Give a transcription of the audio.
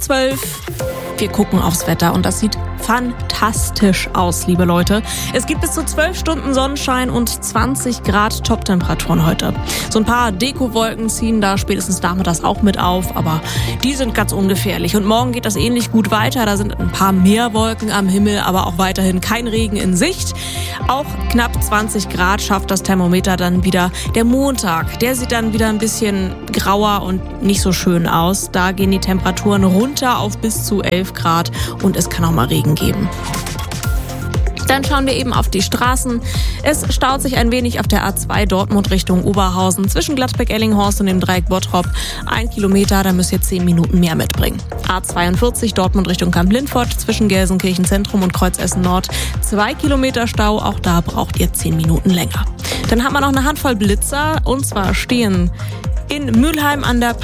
12. Wir gucken aufs Wetter und das sieht fantastisch aus, liebe Leute. Es gibt bis zu 12 Stunden Sonnenschein und 20 Grad Toptemperaturen heute. So ein paar Dekowolken ziehen da spätestens nachmittags auch mit auf, aber die sind ganz ungefährlich. Und morgen geht das ähnlich gut weiter. Da sind ein paar mehr Wolken am Himmel, aber auch weiterhin kein Regen in Sicht. Auch knapp 20 Grad schafft das Thermometer dann wieder. Der Montag, der sieht dann wieder ein bisschen grauer und nicht so schön aus. Da gehen die Temperaturen runter auf bis zu 11 Grad und es kann auch mal Regen geben. Dann schauen wir eben auf die Straßen. Es staut sich ein wenig auf der A2 Dortmund Richtung Oberhausen zwischen Gladbeck-Ellinghorst und dem Dreieck Bottrop. 1 Kilometer, da müsst ihr 10 Minuten mehr mitbringen. A42 Dortmund Richtung Kamp-Lindfort zwischen Gelsenkirchen Zentrum und Kreuz Essen Nord. 2 Kilometer Stau, auch da braucht ihr 10 Minuten länger. Dann haben wir noch eine Handvoll Blitzer und zwar stehen in Mülheim an der